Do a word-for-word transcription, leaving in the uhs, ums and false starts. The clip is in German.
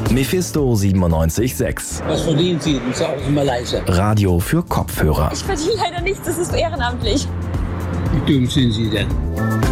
Mephisto siebenundneunzig Komma sechs. Was verdienen Sie? Das sagen Sie mal leise. Radio für Kopfhörer. Ich verdiene leider nichts, das ist ehrenamtlich. Wie dumm sind Sie denn?